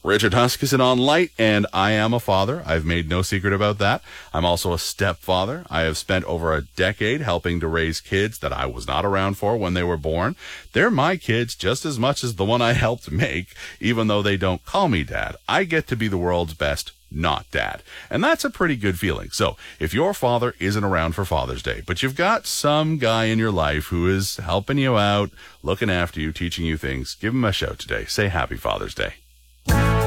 Richard Huskisson on Light, and I am a father. I've made no secret about that. I'm also a stepfather. I have spent over a decade helping to raise kids that I was not around for when they were born. They're my kids just as much as the one I helped make, even though they don't call me dad. I get to be the world's best not dad. And that's a pretty good feeling. So if your father isn't around for Father's Day, but you've got some guy in your life who is helping you out, looking after you, teaching you things, give him a shout today. Say Happy Father's Day.